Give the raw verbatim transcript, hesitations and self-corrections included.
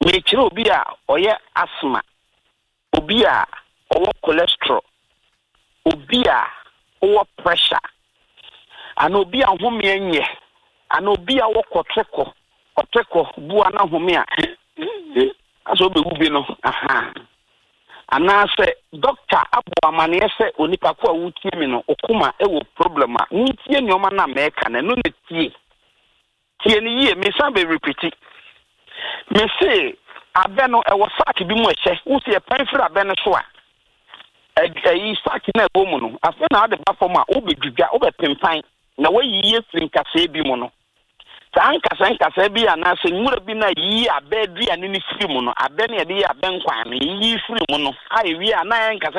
me kire obi a oye asthma obi a owo cholesterol obi a owo pressure ana obi a home enye ana obi a wo kotreko kotreko bua na home a aso be gubi no aha ana se doctor abu amane se onipa ko a wutie mi no okuma e wo problem a ntie nyoma na meka na no ne tie tie ni ye me san be repeat me say abeno e wo sack bi mu ehye wo se e pan fira abeno so a e sack na e bo mu no afa na ade ba fom a wo be dwudwa wo be pempan na wo yiye frinkase bi mu no sanka sanka se bi ana se nwura bi na yi abedua ni ni firi mu no abe na ye de abe nkwan ni yi firi mu no a ewi ana enka